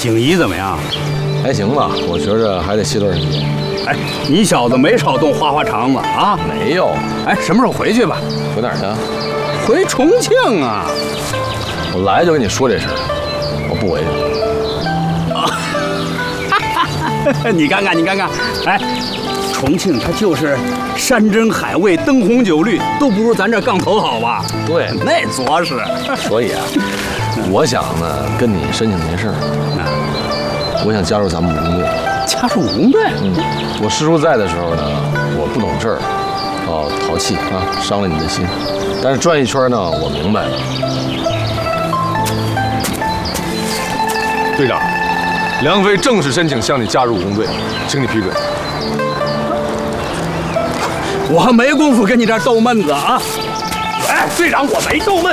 景怡怎么样？ 还行吧，我觉着还得歇段时间。 哎，你小子没少动花花肠子啊？ 没有。 哎，什么时候回去吧？ 回哪儿去？ 回重庆啊！ 我来就跟你说这事儿，我不回去。你看看，你看看，哎，重庆它就是山珍海味、灯红酒绿，都不如咱这杠头好吧？ 对， 那着实。 所以啊，我想呢跟你申请件事儿，我想加入咱们武工队。 加入武工队？ 我师叔在的时候呢，我不懂事儿，淘气啊，伤了你的心。但是转一圈呢，我明白了。 队长，梁飞正式申请向你加入武工队，请你批准。 我没工夫跟你这儿逗闷子啊！哎，队长，我没逗闷。